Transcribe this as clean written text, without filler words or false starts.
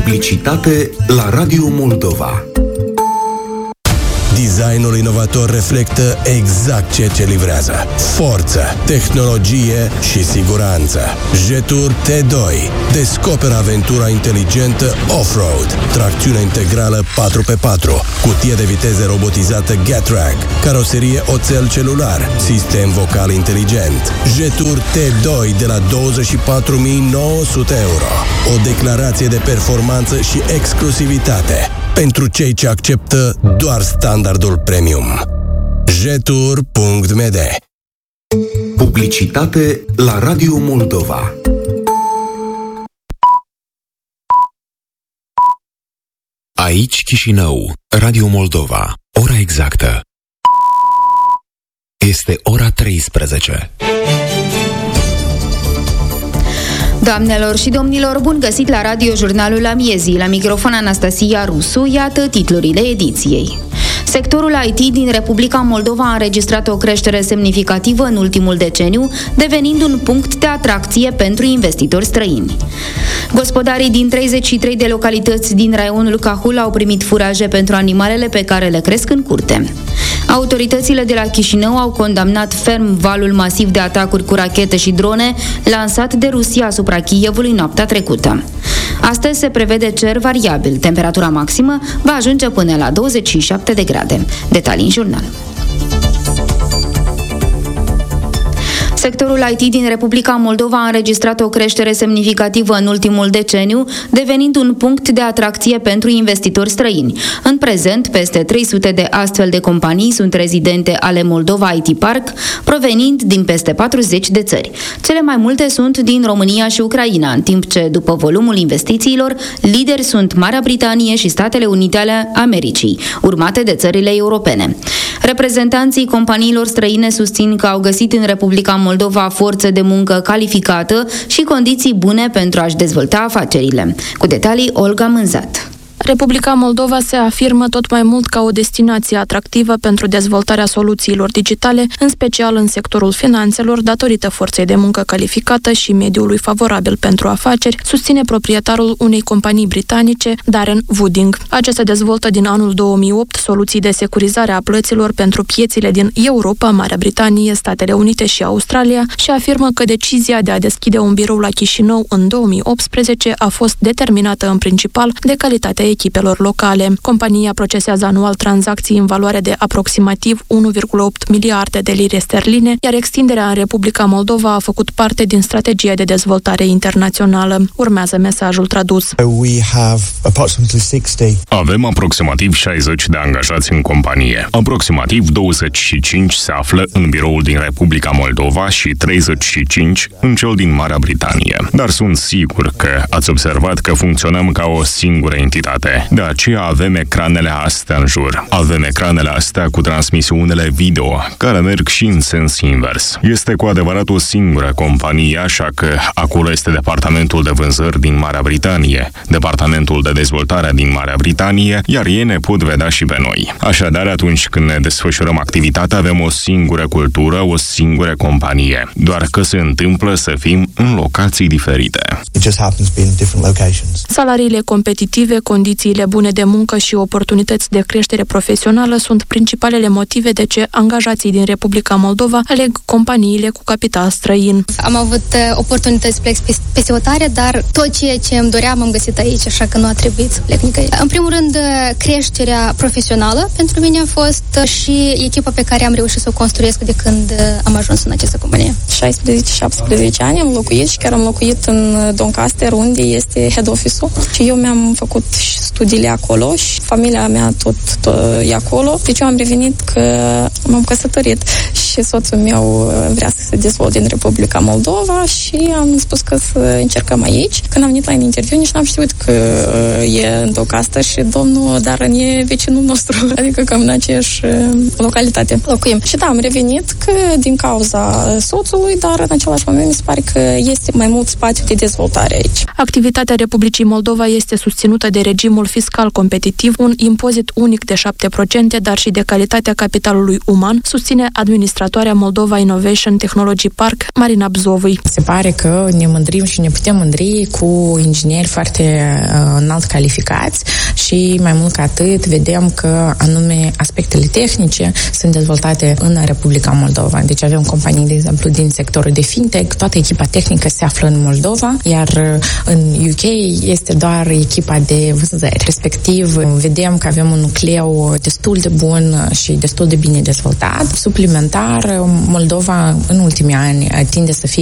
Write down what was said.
Publicitate la Radio Moldova. Designul inovator reflectă exact ceea ce livrează: forță, tehnologie și siguranță. Jetour T2. Descoperă aventura inteligentă off-road, tracțiune integrală 4x4, cutie de viteze robotizată Getrack, caroserie oțel celular, sistem vocal inteligent. Jetour T2 de la 24.900 euro. O declarație de performanță și exclusivitate pentru cei ce acceptă doar standardul premium. Jetour.md. Publicitate la Radio Moldova. Aici Chișinău, Radio Moldova. Ora exactă este ora 13. Doamnelor și domnilor, bun găsit la Radio Jurnalul Amiezii. La microfon Anastasia Rusu, iată titlurile ediției. Sectorul IT din Republica Moldova a înregistrat o creștere semnificativă în ultimul deceniu, devenind un punct de atracție pentru investitori străini. Gospodarii din 33 de localități din raionul Cahul au primit furaje pentru animalele pe care le cresc în curte. Autoritățile de la Chișinău au condamnat ferm valul masiv de atacuri cu rachete și drone lansat de Rusia asupra Kievului noaptea trecută. Astăzi se prevede cer variabil. Temperatura maximă va ajunge până la 27 de grade. Detalii în jurnal. Sectorul IT din Republica Moldova a înregistrat o creștere semnificativă în ultimul deceniu, devenind un punct de atracție pentru investitori străini. În prezent, peste 300 de astfel de companii sunt rezidente ale Moldova IT Park, provenind din peste 40 de țări. Cele mai multe sunt din România și Ucraina, în timp ce, după volumul investițiilor, lideri sunt Marea Britanie și Statele Unite ale Americii, urmate de țările europene. Reprezentanții companiilor străine susțin că au găsit în Republica Moldova forță de muncă calificată și condiții bune pentru a-și dezvolta afacerile. Cu detalii, Olga Mânzat. Republica Moldova se afirmă tot mai mult ca o destinație atractivă pentru dezvoltarea soluțiilor digitale, în special în sectorul finanțelor, datorită forței de muncă calificată și mediului favorabil pentru afaceri, susține proprietarul unei companii britanice, Darren Wooding. Acesta dezvoltă din anul 2008 soluții de securizare a plăților pentru piețele din Europa, Marea Britanie, Statele Unite și Australia și afirmă că decizia de a deschide un birou la Chișinău în 2018 a fost determinată în principal de calitatea echipelor locale. Compania procesează anual tranzacții în valoare de aproximativ 1,8 miliarde de lire sterline, iar extinderea în Republica Moldova a făcut parte din strategia de dezvoltare internațională. Urmează mesajul tradus. Avem aproximativ 60 de angajați în companie. Aproximativ 25 se află în biroul din Republica Moldova și 35 în cel din Marea Britanie. Dar sunt sigur că ați observat că funcționăm ca o singură entitate. De aceea avem ecranele astea în jur. Avem ecranele astea cu transmisiunile video, care merg și în sens invers. Este cu adevărat o singură companie, așa că acolo este departamentul de vânzări din Marea Britanie, departamentul de dezvoltare din Marea Britanie, iar ei ne pot vedea și pe noi. Așadar, atunci când ne desfășurăm activitatea, avem o singură cultură, o singură companie. Doar că se întâmplă să fim în locații diferite. Salariile competitive, condițiile bune de muncă și oportunități de creștere profesională sunt principalele motive de ce angajații din Republica Moldova aleg companiile cu capital străin. Am avut oportunități plec peste hotare, dar tot ceea ce îmi doream am găsit aici, așa că nu a trebuit să plec nicăieri. În primul rând, creșterea profesională pentru mine a fost și echipa pe care am reușit să o construiesc de când am ajuns în această companie. 16-17 ani am locuit și chiar am locuit în Doncaster, unde este head office-ul. Și eu mi-am făcut studiile acolo și familia mea tot e acolo. Deci eu am revenit că m-am căsătorit și soțul meu vrea să se dezvolte în Republica Moldova și am spus că să încercăm aici. Când am venit la interviu, nici n-am știut că e în Doncaster și domnul Darren e vecinul nostru, adică cam în aceeași localitate locuim. Și da, am revenit că din cauza soțului, dar în același moment mi se pare că este mai mult spațiu de dezvoltare aici. Activitatea Republicii Moldova este susținută de regimul sistemul fiscal competitiv, un impozit unic de 7%, dar și de calitatea capitalului uman, susține administratoarea Moldova Innovation Technology Park, Marina Bzovui. Se pare că ne mândrim și ne putem mândri cu ingineri foarte înalt calificați și mai mult ca atât vedem că anume aspectele tehnice sunt dezvoltate în Republica Moldova. Deci avem companii, de exemplu, din sectorul de fintech, toată echipa tehnică se află în Moldova, iar în UK este doar echipa de vânzări. Respectiv, vedem că avem un nucleu destul de bun și destul de bine dezvoltat. Suplimentar, Moldova în ultimii ani tinde să fie